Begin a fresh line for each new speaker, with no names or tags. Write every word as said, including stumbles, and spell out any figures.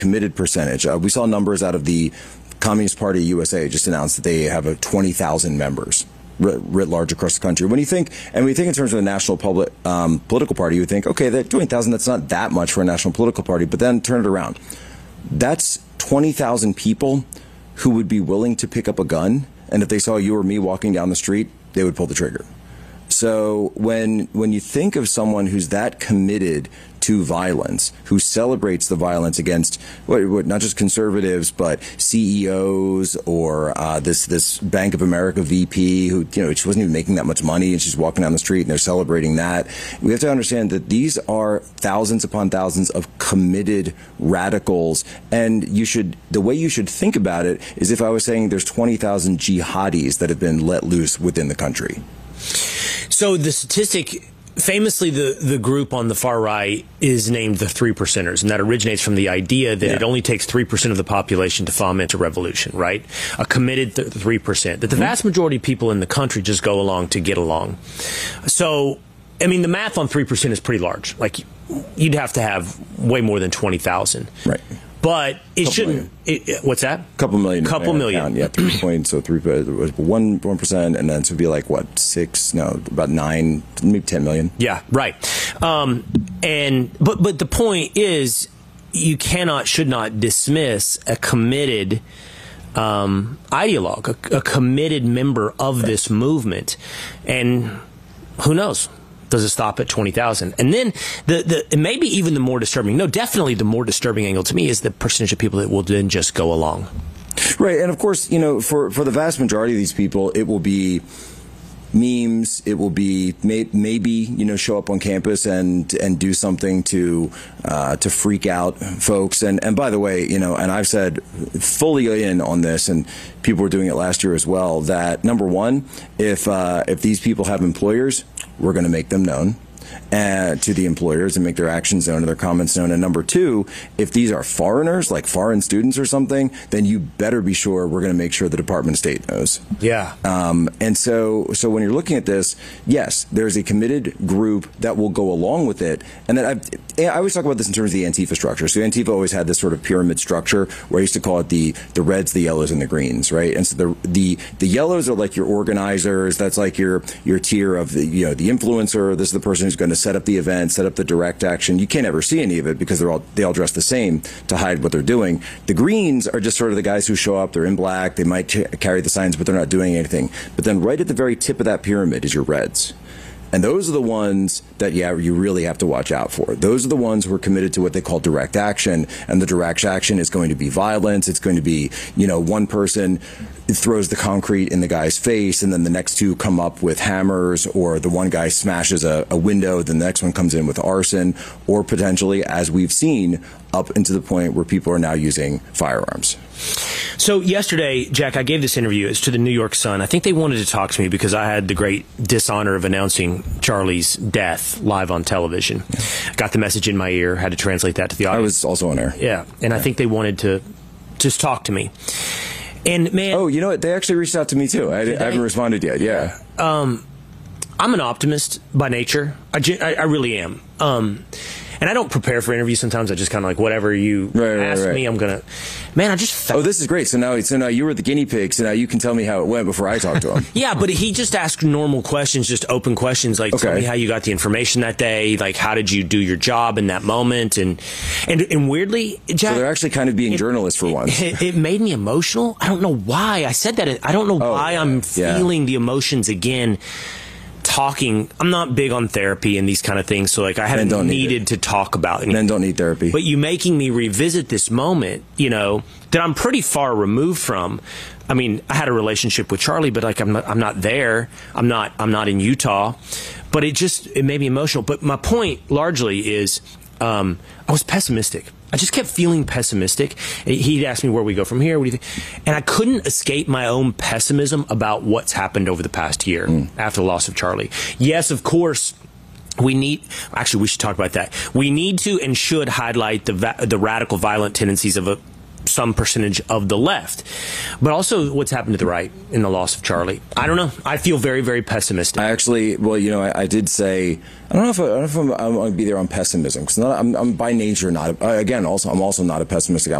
committed percentage. Uh, we saw numbers out of the Communist Party U S A just announced that they have a twenty thousand members writ, writ large across the country. When you think, and we think in terms of a national public um, political party, you would think, okay, that twenty thousand, that's not that much for a national political party, but then turn it around. That's twenty thousand people who would be willing to pick up a gun, and if they saw you or me walking down the street, they would pull the trigger. So when when you think of someone who's that committed to violence, who celebrates the violence against what, what, not just conservatives, but C E Os or uh, this this Bank of America V P who, you know, she wasn't even making that much money and she's walking down the street and they're celebrating that. We have to understand that these are thousands upon thousands of committed radicals, and you should the way you should think about it is if I was saying there's twenty thousand jihadis that have been let loose within the country.
So the statistic, famously the, the group on the far right is named the three percenters, and that originates from the idea that yeah. it only takes three percent of the population to foment a revolution, right? A committed th three percent. That the mm-hmm. vast majority of people in the country just go along to get along. So, I mean, the math on three percent is pretty large. Like, you'd have to have way more than twenty thousand. Right. But it couple shouldn't. It, it, what's that?
Couple million.
Couple million.
Account. Yeah, three points. So three one one percent, and then so it'd be like what six? No, about nine, maybe ten million.
Yeah, right. Um, and but but the point is, you cannot, should not dismiss a committed um, ideologue, a, a committed member of right. this movement, and who knows. Does it stop at twenty thousand? And then the, the maybe even the more disturbing, no, definitely the more disturbing angle to me is the percentage of people that will then just go along.
Right. And of course, you know, for, for the vast majority of these people, it will be memes. It will be may, maybe, you know, show up on campus and and do something to uh, to freak out folks. And, and by the way, you know, and I've said fully in on this, and people were doing it last year as well, that number one, if uh, if these people have employers, we're going to make them known uh, to the employers and make their actions known and their comments known. And number two, if these are foreigners, like foreign students or something, then you better be sure we're going to make sure the Department of State knows.
Yeah.
Um, and so, so when you're looking at this, yes, there's a committed group that will go along with it. And then I've, I always talk about this in terms of the Antifa structure. So Antifa always had this sort of pyramid structure where I used to call it the the reds, the yellows, and the greens, right? And so the the the yellows are like your organizers. That's like your your tier of the you know the influencer. This is the person who's going to set up the event, set up the direct action. You can't ever see any of it because they're all they all dress the same to hide what they're doing. The greens are just sort of the guys who show up. They're in black. They might carry the signs, but they're not doing anything. But then right at the very tip of that pyramid is your reds. And those are the ones that, yeah, you really have to watch out for. Those are the ones who are committed to what they call direct action. And the direct action is going to be violence. It's going to be, you know, one person throws the concrete in the guy's face, and then the next two come up with hammers, or the one guy smashes a, a window, the next one comes in with arson, or potentially, as we've seen, up into the point where people are now using firearms.
So yesterday, Jack, I gave this interview. It's to the New York Sun. I think they wanted to talk to me because I had the great dishonor of announcing Charlie's death live on television. Yeah. Got the message in my ear, had to translate that to the audience.
I was also on air.
Yeah, and yeah. I think they wanted to just talk to me. And man,
oh, you know what? They actually reached out to me too. I, I haven't responded yet. Yeah.
Um, I'm an optimist by nature. I, I, I really am. Um, and I don't prepare for interviews. Sometimes I just kind of like whatever you
right, right,
ask
right.
me, I'm gonna. Man, I just. Felt
oh, this is great. So now, so now you were the guinea pig. So now you can tell me how it went before I talk to him.
Yeah, but he just asked normal questions, just open questions, like okay. tell me how you got the information that day, like how did you do your job in that moment, and and and weirdly, Jack,
so they're actually kind of being it, journalists for once.
It, it made me emotional. I don't know why I said that. I don't know oh, why I'm yeah. feeling the emotions again. Talking, I'm not big on therapy and these kind of things, so like I haven't needed to talk about anything.
Men don't need therapy.
But you making me revisit this moment, you know, that I'm pretty far removed from. I mean, I had a relationship with Charlie, but like I'm not, I'm not there. I'm not, I'm not in Utah. But it just, it made me emotional. But my point largely is, um, I was pessimistic. I just kept feeling pessimistic. He'd ask me where we go from here. What do you think? And I couldn't escape my own pessimism about what's happened over the past year mm. after the loss of Charlie. Yes, of course, we need, actually, we should talk about that. We need to and should highlight the, the radical violent tendencies of a some percentage of the left. But also what's happened to the right in the loss of Charlie. I don't know. I feel very, very pessimistic.
I actually, well, you know, I, I did say, I don't know if, I, I don't know if I'm, I'm going to be there on pessimism, because I'm, I'm by nature not, a, again, also, I'm also not a pessimistic.